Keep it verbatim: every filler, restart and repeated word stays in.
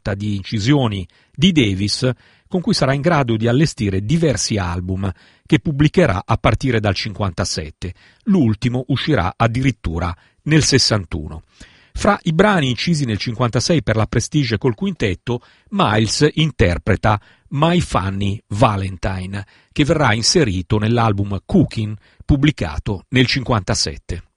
raccolta di incisioni di Davis con cui sarà in grado di allestire diversi album che pubblicherà a partire dal cinquantasette. L'ultimo uscirà addirittura nel sessantuno. Fra i brani incisi nel cinquantasei per la Prestige col quintetto, Miles interpreta My Funny Valentine, che verrà inserito nell'album Cookin', pubblicato nel cinquantasette.